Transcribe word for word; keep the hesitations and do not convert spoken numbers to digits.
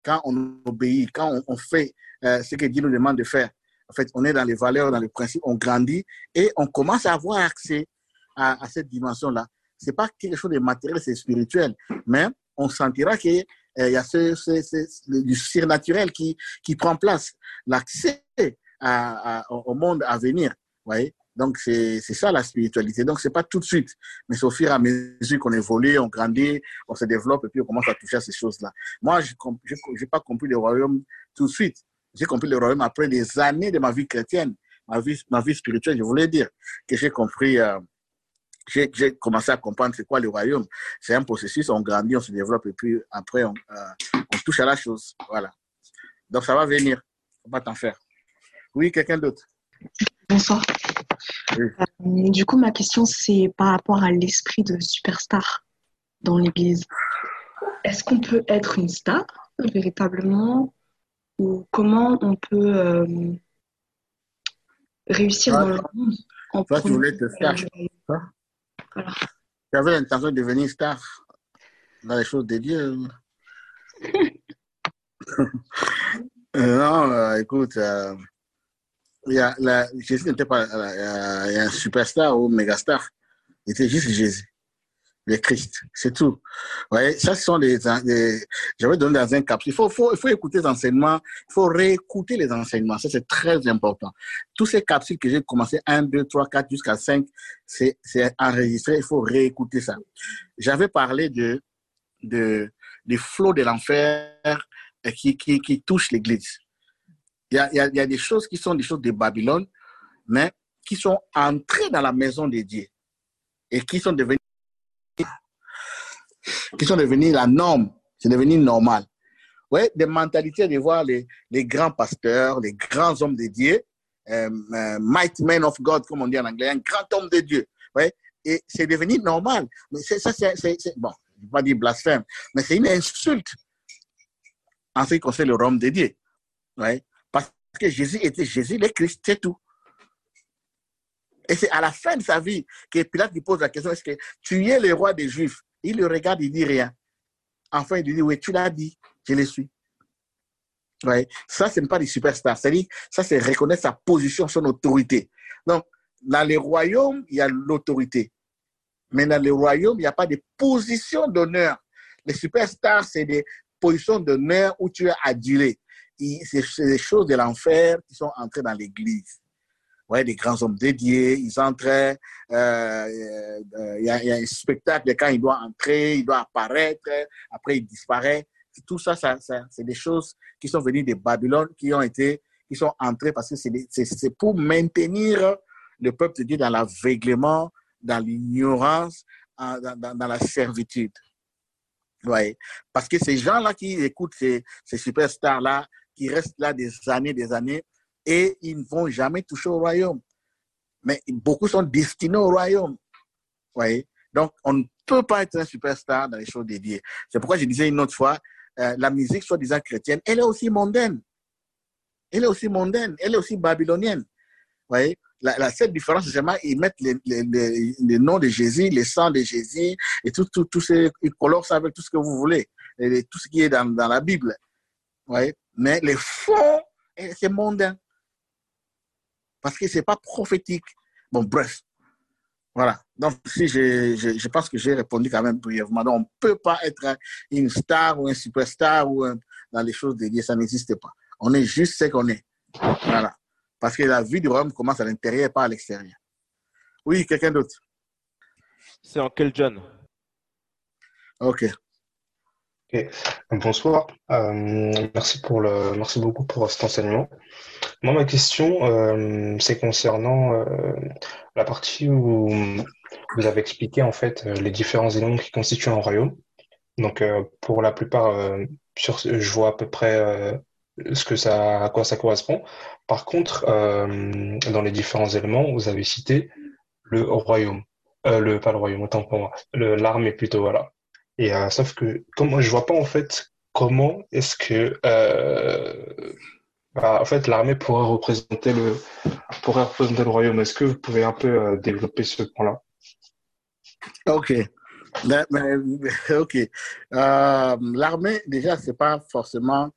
quand on obéit, quand on, on fait euh, ce que Dieu nous demande de faire, en fait, on est dans les valeurs, dans les principes, on grandit et on commence à avoir accès à, à cette dimension-là. Ce n'est pas quelque chose de matériel, c'est spirituel, mais on sentira qu'il euh, y a ce, ce, ce, du surnaturel qui, qui prend place, l'accès à, à, au monde à venir. Voyez? Donc, c'est ça la spiritualité. Donc, ce n'est pas tout de suite, mais c'est au fur et à mesure qu'on évolue, on grandit, on se développe et puis on commence à toucher à ces choses-là. Moi, je n'ai pas compris le royaume tout de suite. J'ai compris le royaume après des années de ma vie chrétienne, ma vie, ma vie spirituelle. Je voulais dire que j'ai compris, euh, j'ai commencé à comprendre c'est quoi le royaume. C'est un processus, on grandit, on se développe et puis après, on, euh, on touche à la chose. Voilà. Donc, ça va venir. Il ne faut pas t'en faire. Oui, quelqu'un d'autre? Bonsoir. Oui. Euh, du coup, ma question, c'est par rapport à l'esprit de superstar dans l'Église. Est-ce qu'on peut être une star, véritablement, ou comment on peut euh, réussir Toi, dans le monde en toi tu prenant... voulais être star. Hein? Voilà. Tu avais l'intention de devenir star dans les choses de Dieu. euh, non, euh, écoute, euh, y a la, Jésus n'était pas euh, y a un superstar ou mégastar. Il était juste Jésus, le Christ, c'est tout. Ouais, ça, ce sont des, des j'avais donné dans un capsule. Il faut, faut, il faut écouter les enseignements, il faut réécouter les enseignements. Ça, c'est très important. Tous ces capsules que j'ai commencé, un, deux, trois, quatre, jusqu'à cinq, c'est enregistré. Il faut réécouter ça. J'avais parlé de, de, des flots de l'enfer qui, qui, qui touchent l'Église. Il y, a, il, y a, il y a des choses qui sont des choses de Babylone, mais qui sont entrées dans la maison de Dieu et qui sont devenues qui sont devenus la norme, c'est devenu normal. Ouais, des mentalités de voir les, les grands pasteurs, les grands hommes de Dieu, euh, euh, mighty man of God, comme on dit en anglais, un grand homme de Dieu. Ouais, et c'est devenu normal. Mais ça, c'est, bon, je ne vais pas dire blasphème, mais c'est une insulte en ce qui concerne le royaume de Dieu. Ouais, parce que Jésus était Jésus, le Christ, c'est tout. Et c'est à la fin de sa vie que Pilate lui pose la question, est-ce que tu es le roi des Juifs? Il le regarde, il ne dit rien. Enfin, il lui dit, oui, tu l'as dit, je le suis. Ouais. Ça, ce n'est pas des superstars. C'est-à-dire, ça, c'est reconnaître sa position, son autorité. Donc, dans les royaumes, il y a l'autorité. Mais dans les royaumes, il n'y a pas de position d'honneur. Les superstars, c'est des positions d'honneur où tu es adulé. C'est des choses de l'enfer qui sont entrées dans l'église. Ouais, des grands hommes dédiés, ils entraient, il euh, euh, y, y a un spectacle, quand il doit entrer, il doit apparaître, après il disparaît. Tout ça, ça, ça c'est des choses qui sont venues de Babylone, qui ont été, qui sont entrées parce que c'est pour maintenir le peuple de Dieu dans l'aveuglement, dans l'ignorance, dans, dans, dans la servitude. Ouais. Parce que ces gens-là qui écoutent ces, ces superstars-là, qui restent là des années, des années, et ils ne vont jamais toucher au royaume. Mais beaucoup sont destinés au royaume. Voyez? Donc, on ne peut pas être un superstar dans les choses dédiées. C'est pourquoi je disais une autre fois, euh, la musique soi-disant chrétienne, elle est aussi mondaine. Elle est aussi mondaine. Elle est aussi babylonienne. Voyez? La, la seule différence, c'est seulement ils mettent les, les, les, les noms de Jésus, les sangs de Jésus, et tout, tout, tout ces, ils colorent ça avec tout ce que vous voulez, et tout ce qui est dans, dans la Bible. Voyez? Mais les fonds, c'est mondain. Parce que ce n'est pas prophétique. Bon, bref. Voilà. Donc, si je, je, je pense que j'ai répondu quand même brièvement. Donc, on ne peut pas être une star ou un superstar ou un, dans les choses de Dieu. Ça n'existe pas. On est juste ce qu'on est. Voilà. Parce que la vie du royaume commence à l'intérieur et pas à l'extérieur. Oui, quelqu'un d'autre? C'est en quel John? Ok. Okay. Bonsoir. Euh, merci, pour le, merci beaucoup pour cet enseignement. Moi, ma question, euh, c'est concernant euh, la partie où vous avez expliqué en fait les différents éléments qui constituent un royaume. Donc, euh, pour la plupart, euh, sur, je vois à peu près euh, ce que ça, à quoi ça correspond. Par contre, euh, dans les différents éléments, vous avez cité le royaume, euh, le pas le royaume, autant pour moi, l'armée plutôt, voilà. Et euh, sauf que comme je vois pas en fait comment est-ce que euh, bah, en fait l'armée pourrait représenter le pourrait représenter le royaume. Est-ce que vous pouvez un peu euh, développer ce point-là? Ok. Mais, mais, ok. Euh, l'armée, déjà, c'est pas forcément